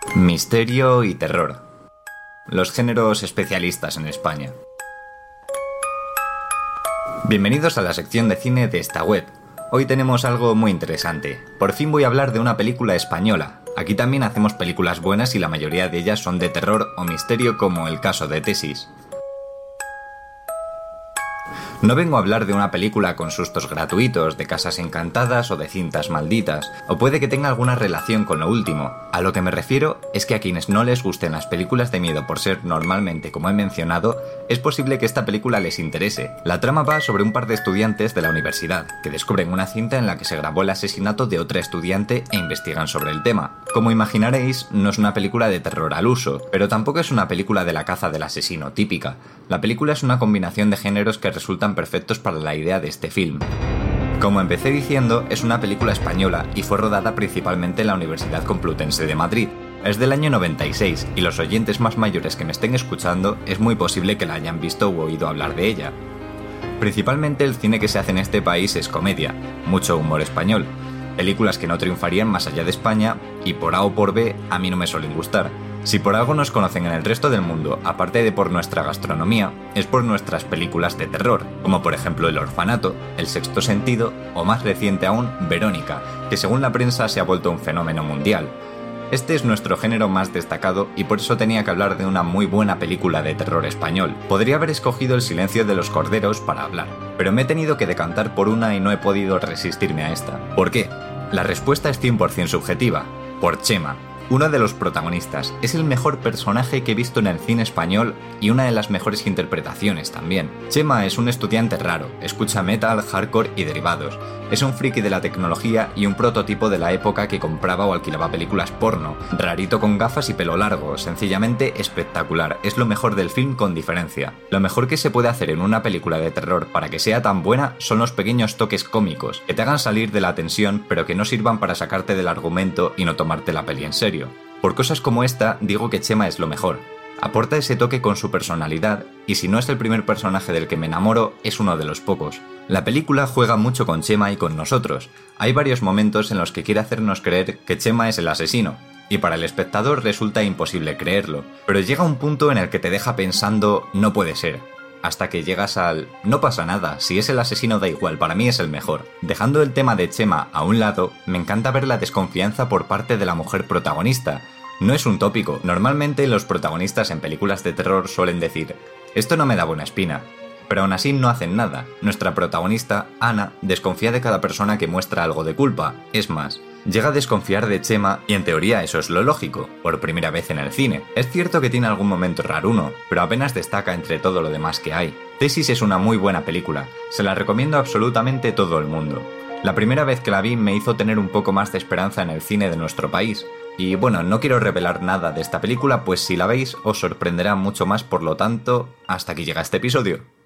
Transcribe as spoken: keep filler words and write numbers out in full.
Misterio y terror. Los géneros especialistas en España. Bienvenidos a la sección de cine de esta web. Hoy tenemos algo muy interesante. Por fin voy a hablar de una película española. Aquí también hacemos películas buenas y la mayoría de ellas son de terror o misterio, como el caso de Tesis. No vengo a hablar de una película con sustos gratuitos, de casas encantadas o de cintas malditas, o puede que tenga alguna relación con lo último. A lo que me refiero es que a quienes no les gusten las películas de miedo por ser normalmente como he mencionado, es posible que esta película les interese. La trama va sobre un par de estudiantes de la universidad, que descubren una cinta en la que se grabó el asesinato de otra estudiante e investigan sobre el tema. Como imaginaréis, no es una película de terror al uso, pero tampoco es una película de la caza del asesino típica. La película es una combinación de géneros que resultan perfectos para la idea de este film. Como empecé diciendo, es una película española y fue rodada principalmente en la Universidad Complutense de Madrid. Es del año noventa y seis y los oyentes más mayores que me estén escuchando es muy posible que la hayan visto u oído hablar de ella. Principalmente el cine que se hace en este país es comedia, mucho humor español, películas que no triunfarían más allá de España y por A o por B a mí no me suelen gustar. Si por algo nos conocen en el resto del mundo, aparte de por nuestra gastronomía, es por nuestras películas de terror, como por ejemplo El Orfanato, El Sexto Sentido o más reciente aún Verónica, que según la prensa se ha vuelto un fenómeno mundial. Este es nuestro género más destacado y por eso tenía que hablar de una muy buena película de terror español. Podría haber escogido El Silencio de los Corderos para hablar, pero me he tenido que decantar por una y no he podido resistirme a esta. ¿Por qué? La respuesta es cien por ciento subjetiva. Por Chema. Uno de los protagonistas, es el mejor personaje que he visto en el cine español y una de las mejores interpretaciones también. Chema es un estudiante raro, escucha metal, hardcore y derivados. Es un friki de la tecnología y un prototipo de la época que compraba o alquilaba películas porno. Rarito con gafas y pelo largo, sencillamente espectacular. Es lo mejor del film con diferencia. Lo mejor que se puede hacer en una película de terror para que sea tan buena son los pequeños toques cómicos, que te hagan salir de la tensión pero que no sirvan para sacarte del argumento y no tomarte la peli en serio. Por cosas como esta, digo que Chema es lo mejor. Aporta ese toque con su personalidad, y si no es el primer personaje del que me enamoro, es uno de los pocos. La película juega mucho con Chema y con nosotros. Hay varios momentos en los que quiere hacernos creer que Chema es el asesino, y para el espectador resulta imposible creerlo. Pero llega un punto en el que te deja pensando, no puede ser. Hasta que llegas al no pasa nada, si es el asesino da igual, para mí es el mejor. Dejando el tema de Chema a un lado, me encanta ver la desconfianza por parte de la mujer protagonista. No es un tópico, normalmente los protagonistas en películas de terror suelen decir esto no me da buena espina, pero aún así no hacen nada. Nuestra protagonista, Ana, desconfía de cada persona que muestra algo de culpa, es más, llega a desconfiar de Chema y en teoría eso es lo lógico, por primera vez en el cine. Es cierto que tiene algún momento raruno, pero apenas destaca entre todo lo demás que hay. Tesis es una muy buena película, se la recomiendo a absolutamente todo el mundo. La primera vez que la vi me hizo tener un poco más de esperanza en el cine de nuestro país. Y bueno, no quiero revelar nada de esta película, pues si la veis os sorprenderá mucho más, por lo tanto, hasta aquí llega este episodio.